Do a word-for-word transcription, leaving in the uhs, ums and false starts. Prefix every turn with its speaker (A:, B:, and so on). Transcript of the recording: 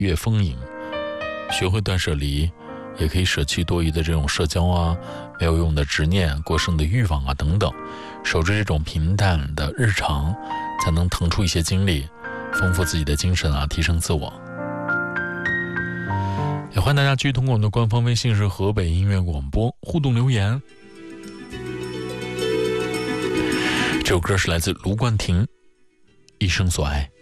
A: 越丰盈。学会断舍离，也可以舍弃多余的这种社交啊，没有用的执念、过剩的欲望啊等等，守着这种平淡的日常，才能腾出一些精力，丰富自己的精神啊，提升自我。也欢迎大家继续通过我们的官方微信是河北音乐广播互动留言。这首歌是来自卢冠廷，一生所爱。